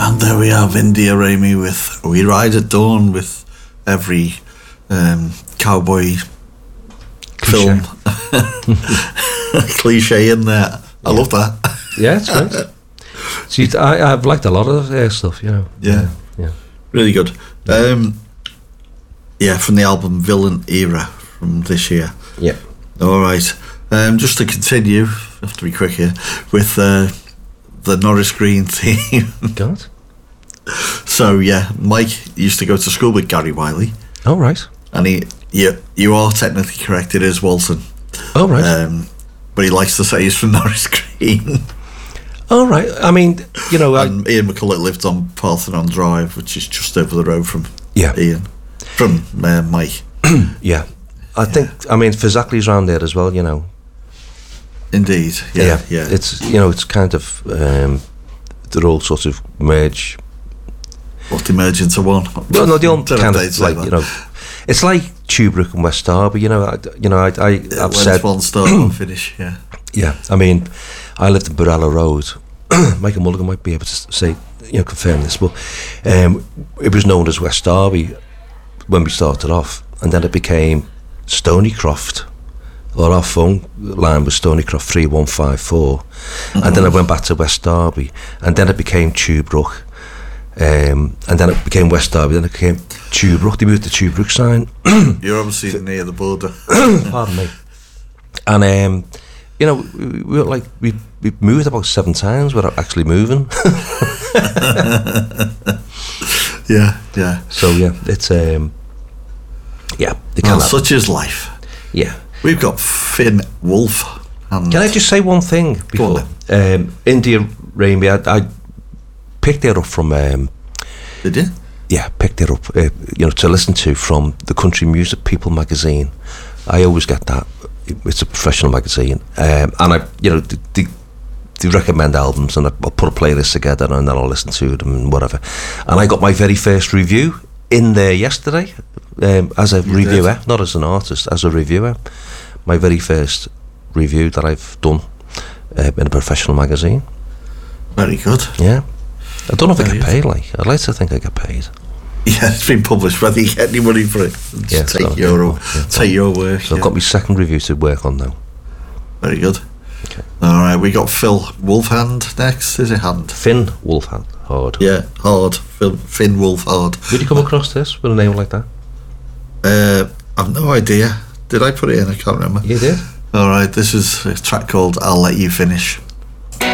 And there we have India Raimi with We Ride at Dawn, with every cowboy film cliche in there. I love that. Yeah, it's great. See, I've liked a lot of their stuff, you know. Yeah. Really good. From the album Villain Era from this year. Yeah. All right. Just to continue, I have to be quick here, with the Norris Green theme. God. So, Mike used to go to school with Gary Wiley. Oh, right. And you are technically correct, it is Walton. Oh, right. But he likes to say he's from Norris Green. Oh, right. I mean, you know... And Ian McCulloch lived on Parthenon Drive, which is just over the road from Ian. From Mike. Yeah. I think, Fazakli's around there as well, you know. Indeed, yeah. It's, you know, it's kind of... they're all sort of merge... What, they merge into one? Well, no, they all kind of, like, you know... It's like Tuebrook and West Derby, you know. I've said one start and finish. Yeah. Yeah, I mean, I lived in Borella Road. Michael Mulligan might be able to say, you know, confirm this, but it was known as West Derby when we started off, and then it became Stonycroft. Well, our phone line was Stonycroft 3154, and then I went back to West Derby, and then it became Tuebrook. And then it became West Derby, then it became Tuebrook. They moved the Tuebrook sign. You're obviously near the border. Pardon me. And you know, we were like we moved about 7 times without actually moving. yeah. So it's such is life. Yeah. We've got Finn Wolf. Can I just say one thing before? India Raimi, I picked it up from... Did you? Yeah, picked it up, to listen to from the Country Music People magazine. I always get that. It's a professional magazine. And they recommend albums, and I'll put a playlist together, and then I'll listen to them and whatever. And I got my very first review in there yesterday, as a reviewer, not as an artist, as a reviewer. My very first review that I've done in a professional magazine. Very good. Yeah. I don't know if I get paid, I'd like to think I get paid. Yeah, it's been published, whether you get any money for it. Just take your work. So I've got my second review to work on now. Very good. Okay. Alright, we got Phil Wolfhand next, is it Hand? Finn Wolfhand, hard. Yeah, hard. Finn Wolfhard. Did you come across this with a name like that? I've no idea. Did I put it in? I can't remember. You did? Alright, this is a track called I'll Let You Finish.